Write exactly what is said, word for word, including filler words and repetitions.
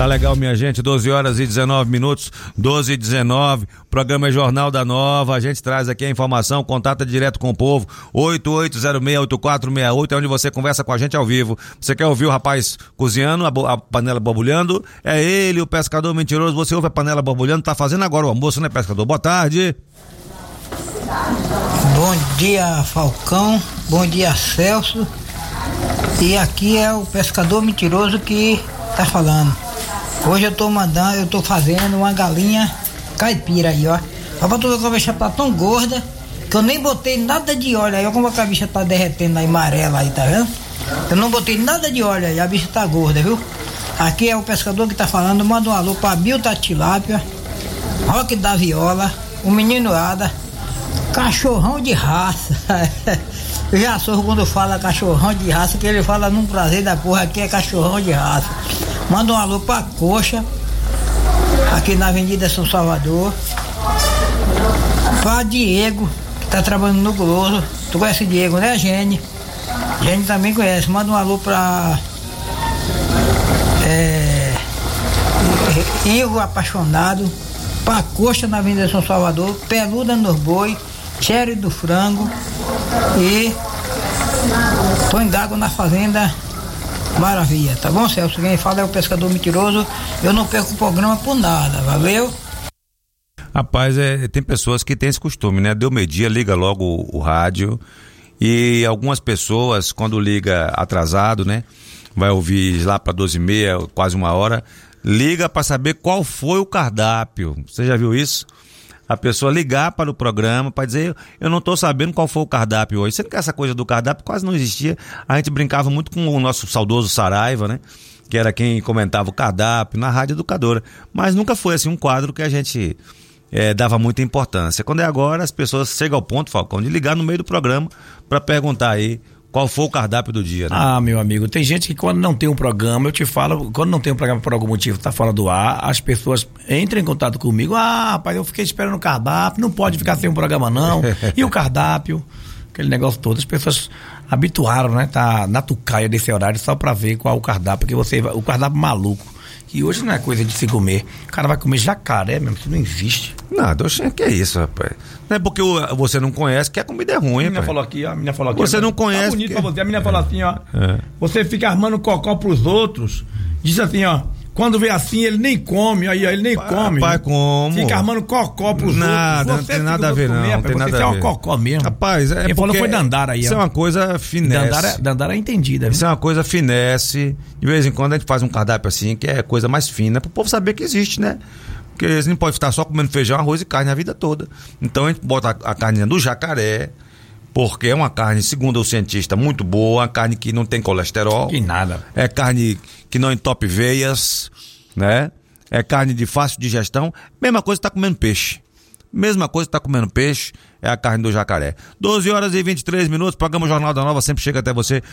Tá legal, minha gente, doze horas e dezenove minutos, doze e dezenove, programa é Jornal da Nova, a gente traz aqui a informação, contato direto com o povo, oito oito zero seis oito quatro seis oito, é onde você conversa com a gente ao vivo. Você quer ouvir o rapaz cozinhando, a, bo- a panela borbulhando? É ele, o pescador mentiroso, você ouve a panela borbulhando, tá fazendo agora o almoço, né, pescador? Boa tarde. Bom dia, Falcão, bom dia, Celso, e aqui é o pescador mentiroso que tá falando. Hoje eu tô mandando, eu tô fazendo uma galinha caipira aí, ó. A batuta a bicha tá tão gorda que eu nem botei nada de óleo aí, ó, como a bicha tá derretendo aí, amarela aí, tá vendo? Eu não botei nada de óleo aí, a bicha tá gorda, viu? Aqui é o pescador que tá falando, manda um alô pra Bilta Tilápia, Roque da Viola, o Menino Ada, cachorrão de raça. Eu já sou quando fala cachorrão de raça, que ele fala num prazer da porra, aqui é cachorrão de raça. Manda um alô pra Coxa, aqui na Avenida São Salvador. Pra Diego, que tá trabalhando no Guloso. Tu conhece Diego, né, Gene? Gene também conhece. Manda um alô pra é, Igor Apaixonado, pra Coxa na Avenida São Salvador, Peluda no Boi, Cherry do Frango e Põe d'Água na Fazenda Maravilha, tá bom, Celso? Quem fala é o pescador mentiroso. Eu não perco o programa por nada, valeu? Rapaz, é, tem pessoas que têm esse costume, né? Deu meio-dia, liga logo o, o rádio, e algumas pessoas, quando liga atrasado, né? Vai ouvir lá para doze e meia, quase uma hora, liga para saber qual foi o cardápio. Você já viu isso? A pessoa ligar para o programa para dizer, eu não estou sabendo qual foi o cardápio hoje. Sendo que essa coisa do cardápio quase não existia. A gente brincava muito com o nosso saudoso Saraiva, né? Que era quem comentava o cardápio na Rádio Educadora. Mas nunca foi assim um quadro que a gente é, dava muita importância. Quando é agora, as pessoas chegam ao ponto, Falcão, de ligar no meio do programa para perguntar aí qual foi o cardápio do dia, né? Ah, meu amigo, tem gente que quando não tem um programa, eu te falo, quando não tem um programa por algum motivo, tá fora do ar, as pessoas entram em contato comigo, ah, rapaz, eu fiquei esperando o cardápio, não pode ficar sem um programa não, e o cardápio, aquele negócio todo, as pessoas habituaram, né, tá na tucaia desse horário só pra ver qual o cardápio, que você, o cardápio maluco, que hoje não é coisa de se comer, o cara vai comer jacaré mesmo, isso não existe. Nada, oxe, que é isso, rapaz? Não é porque você não conhece que a comida é ruim, A menina rapaz. falou aqui, ó, a menina falou aqui. Você ó, não conhece. Tá bonito que... pra você. A menina é. falou assim, ó. É. Você fica armando cocó pros outros. Diz assim, ó. Quando vê assim, ele nem come. Aí, ó, ele nem come. Rapaz, como? Fica armando cocó pros nada, outros. Não tem nada a ver, não. Comer, Não tem você nada é a um ver. cocó mesmo. Rapaz, é Quem falou foi Dandara aí, Isso ó. é uma coisa finesse. Dandara, Dandara é entendida. Isso é uma coisa finesse. De vez em quando a gente faz um cardápio assim, que é coisa mais fina, pro povo saber que existe, né? Porque você não pode estar só comendo feijão, arroz e carne a vida toda. Então a gente bota a, a carne do jacaré, porque é uma carne, segundo o cientista, muito boa, uma carne que não tem colesterol. Que nada. É carne que não entope veias, né? É carne de fácil digestão. Mesma coisa que tá comendo peixe. Mesma coisa que tá comendo peixe, é a carne do jacaré. doze horas e vinte e três minutos, programa Jornal da Nova sempre chega até você